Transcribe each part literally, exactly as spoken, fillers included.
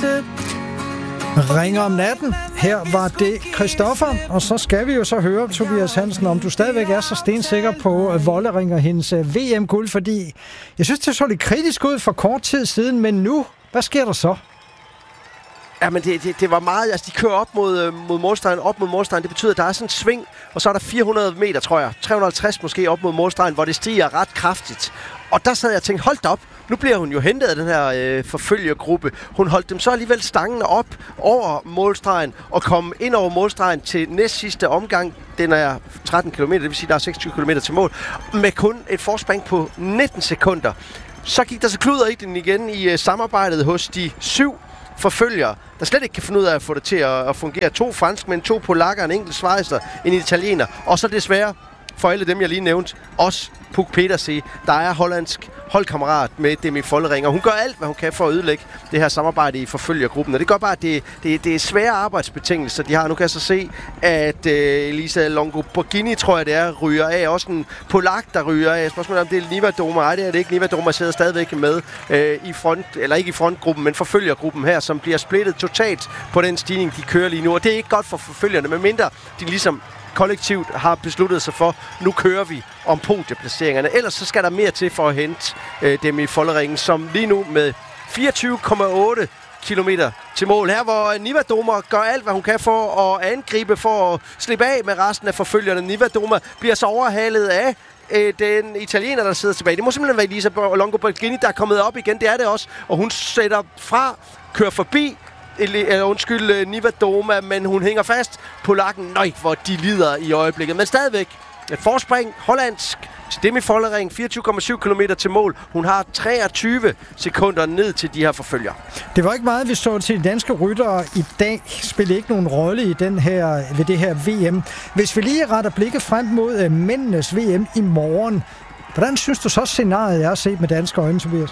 Ringer om natten. Her var det Christoffer, og så skal vi jo så høre, Tobias Hansen, om du stadigvæk er så stensikker på Vollering og hendes V M-guld, fordi jeg synes, det så lidt kritisk ud for kort tid siden, men nu, hvad sker der så? Ja, men det, det, det var meget... Altså, de kører op mod, mod målstregen, op mod målstregen. Det betyder, at der er sådan en sving, og så er der fire hundrede meter, tror jeg. tre hundrede og halvtreds måske op mod målstregen, hvor det stiger ret kraftigt. Og der sad jeg og tænkte, hold da op, nu bliver hun jo hentet af den her øh, forfølgergruppe. Hun holdt dem så alligevel stangen op over målstregen og kom ind over målstregen til næst sidste omgang. Den er tretten kilometer, det vil sige, der er seksogtyve kilometer til mål. Med kun et forspring på nitten sekunder. Så gik der så kluder i den igen i øh, samarbejdet hos de syv forfølgere, der slet ikke kan finde ud af at få det til at, at fungere. To franskmænd, to polakker, en enkelt schweizer, en italiener. Og så desværre, for alle dem, jeg lige nævnte, også Puk Petersen, der er hollandsk holdkammerat med Demi Vollering. Og hun gør alt, hvad hun kan for at ødelægge det her samarbejde i forfølgergruppen. Og det gør bare, at det, det, det er svære arbejdsbetingelser, de har. Nu kan jeg så se, at øh, Elisa Longoborghini, tror jeg det er, ryger af. Også en polak, der ryger af. Spørgsmålet om det er Niva Doma. Nej, det er det ikke. Niva Doma sidder stadigvæk med øh, i front, eller ikke i frontgruppen, men forfølgergruppen her, som bliver splittet totalt på den stigning, de kører lige nu. Og det er ikke godt for forfølgerne, medmindre de ligesom kollektivt har besluttet sig for, nu kører vi om podieplaceringerne. Ellers så skal der mere til for at hente øh, dem i Vollering, som lige nu med fireogtyve komma otte kilometer til mål. Her hvor Niva Doma gør alt, hvad hun kan for at angribe, for at slippe af med resten af forfølgerne. Niva Doma bliver så overhalet af øh, den italiener, der sidder tilbage. Det må simpelthen være Elisa Longoborghini, der er kommet op igen. Det er det også. Og hun sætter fra, kører forbi Eller, undskyld, Niva Doma, men hun hænger fast. Polakken, nøj, hvor de lider i øjeblikket. Men stadigvæk et forspring, hollandsk, til Demi Vollering, fireogtyve komma syv kilometer til mål. Hun har treogtyve sekunder ned til de her forfølgere. Det var ikke meget, vi så til de danske ryttere i dag. Spillede ikke nogen rolle i den her, ved det her V M. Hvis vi lige retter blikket frem mod uh, mændenes V M i morgen, hvordan synes du så scenariet er set med danske øjne, Tobias?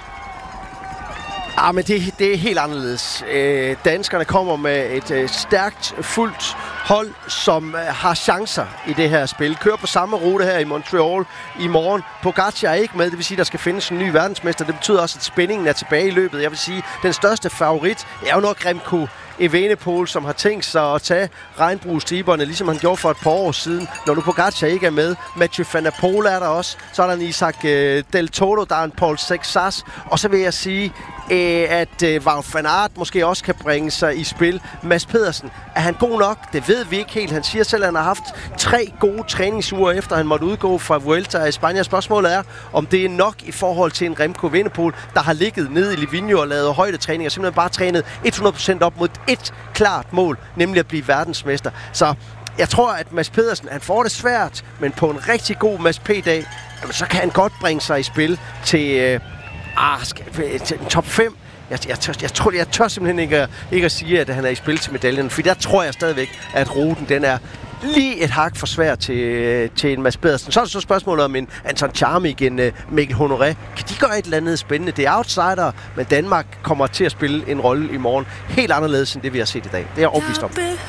Ah, men det, det er helt anderledes. Øh, danskerne kommer med et øh, stærkt, fuldt hold, som øh, har chancer i det her spil. Kører på samme rute her i Montreal i morgen. Pogacar er ikke med, det vil sige, at der skal findes en ny verdensmester. Det betyder også, at spændingen er tilbage i løbet. Jeg vil sige, at den største favorit er jo nok Remco Evenepoel, som har tænkt sig at tage regnbuestriberne, ligesom han gjorde for et par år siden. Når nu Pogacar ikke er med, Mathieu van der Poel er der også. Så er der en Isaac øh, Del Toro, der er en Paul Sexas. Og så vil jeg sige, øh, at øh, Wout van Aert måske også kan bringe sig i spil. Mads Pedersen, er han god nok? Det ved vi ikke helt. Han siger selv, at han har haft tre gode træningsuger, efter han måtte udgå fra Vuelta i Spanien. Spørgsmålet er, om det er nok i forhold til en Remco Evenepoel, der har ligget nede i Livigno og lavet højdetræning og simpelthen bare trænet hundrede procent op mod et klart mål, nemlig at blive verdensmester. Så jeg tror, at Mads Pedersen, han får det svært, men på en rigtig god Mads P-dag, jamen, så kan han godt bringe sig i spil til, øh, ah, skal, til en top fem. Jeg, jeg, tør, jeg, tror, jeg tør simpelthen ikke at, ikke at sige, at han er i spil til medaljen, for der tror jeg stadigvæk, at ruten den er lige et hak for svært til, til en Mads Pedersen. Så er det så spørgsmålet om en Anton Charmik, en uh, Mikkel Honoré. Kan de gøre et eller andet spændende? Det er outsider, men Danmark kommer til at spille en rolle i morgen helt anderledes end det, vi har set i dag. Det er jeg overbevist om.